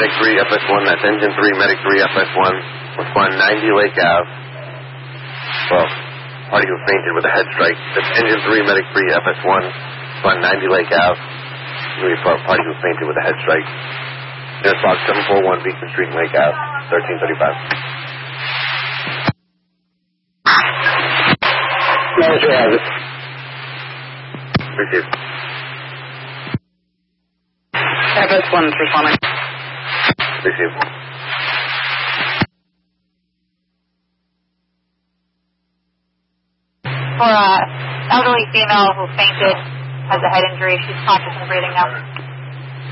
Medic 3, FS1. That's Engine 3, Medic 3, FS1. Respond 90 Lake Ave. Well, party who fainted with a head strike. That's Engine 3, Medic 3, FS1. Respond 90 Lake Ave. Party who fainted with a head strike. Nearest box 741 Beacon Street, Lake Ave, 1335. Manager has it. Received. FS1 is responding. Received. For elderly female who fainted, has a head injury, she's conscious and breathing now.